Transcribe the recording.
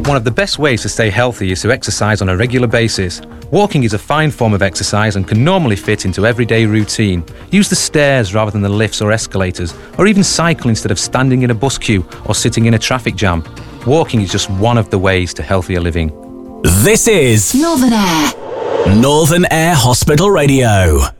one of the best ways to stay healthy is to exercise on a regular basis. Walking is a fine form of exercise and can normally fit into everyday routine. Use the stairs rather than the lifts or escalators, or even cycle instead of standing in a bus queue or sitting in a traffic jam. Walking is just one of the ways to healthier living. This is Northern Air. Northern Air Hospital Radio.